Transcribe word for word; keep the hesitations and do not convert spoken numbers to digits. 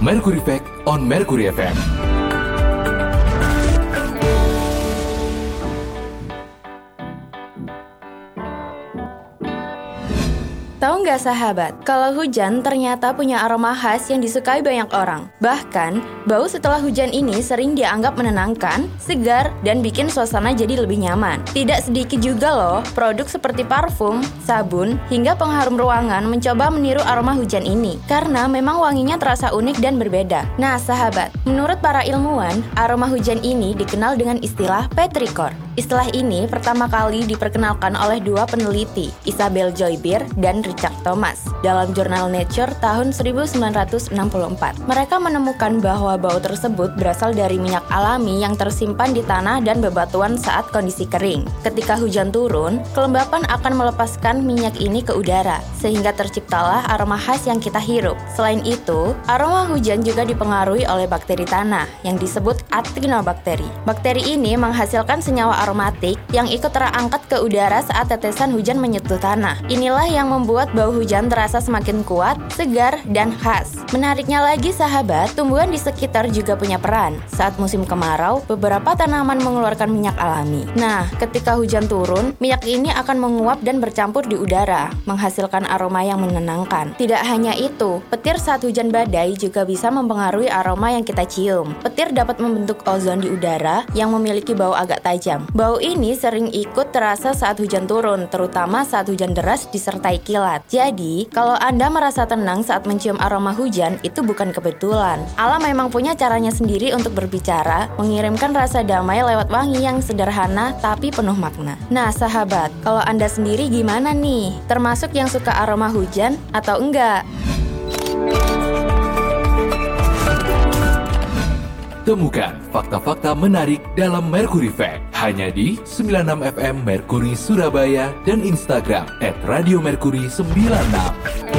Mercury Fact on Mercury F M. Tahu nggak sahabat, kalau hujan ternyata punya aroma khas yang disukai banyak orang. Bahkan, bau setelah hujan ini sering dianggap menenangkan, segar, dan bikin suasana jadi lebih nyaman. Tidak sedikit juga loh, produk seperti parfum, sabun, hingga pengharum ruangan mencoba meniru aroma hujan ini. Karena memang wanginya terasa unik dan berbeda. Nah sahabat, menurut para ilmuwan, aroma hujan ini dikenal dengan istilah petrichor. Istilah ini pertama kali diperkenalkan oleh dua peneliti, Isabel Joy Beer dan Richard Thomas, dalam jurnal Nature tahun seribu sembilan ratus enam puluh empat. Mereka menemukan bahwa bau tersebut berasal dari minyak alami yang tersimpan di tanah dan bebatuan saat kondisi kering. Ketika hujan turun, kelembapan akan melepaskan minyak ini ke udara, sehingga terciptalah aroma khas yang kita hirup. Selain itu, aroma hujan juga dipengaruhi oleh bakteri tanah yang disebut actinobacter. Bakteri ini menghasilkan senyawa aromatik yang ikut terangkat ke udara saat tetesan hujan menyentuh tanah. Inilah yang membuat bau hujan terasa semakin kuat, segar, dan khas. Menariknya lagi sahabat, tumbuhan di sekitar juga punya peran. Saat musim kemarau, beberapa tanaman mengeluarkan minyak alami. Nah, ketika hujan turun, minyak ini akan menguap dan bercampur di udara, menghasilkan aroma yang menenangkan. Tidak hanya itu, petir saat hujan badai juga bisa mempengaruhi aroma yang kita cium. Petir dapat membentuk ozon di udara yang memiliki bau agak tajam. Bau ini sering ikut terasa saat hujan turun, terutama saat hujan deras disertai kilat. Jadi, kalau Anda merasa tenang saat mencium aroma hujan, itu bukan kebetulan. Alam memang punya caranya sendiri untuk berbicara, mengirimkan rasa damai lewat wangi yang sederhana tapi penuh makna. Nah, sahabat, kalau Anda sendiri gimana nih? Termasuk yang suka aroma hujan atau enggak? Temukan fakta-fakta menarik dalam Mercury Fact hanya di sembilan puluh enam F M Mercury Surabaya dan Instagram et radio mercury sembilan puluh enam.